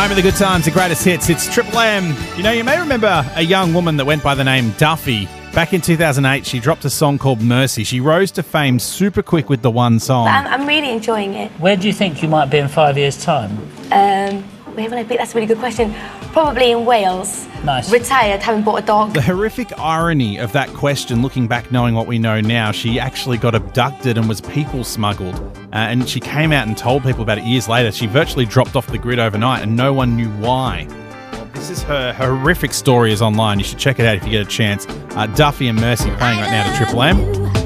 Home of the good times, the greatest hits. It's Triple M. You know, you may remember a young woman that went by the name Duffy. Back in 2008, she dropped a song called Mercy. She rose to fame super quick with the one song. I'm really enjoying it. Where do you think you might be in 5 years' time? Where will I be? That's a really good question. Probably in Wales. Nice. Retired, having bought a dog. The horrific irony of that question, looking back, knowing what we know now, she actually got abducted and was people smuggled. And she came out and told people about it years later. She virtually dropped off the grid overnight and no one knew why. Well, this is her horrific story is online. You should check it out if you get a chance. Duffy and Mercy playing right now to Triple M.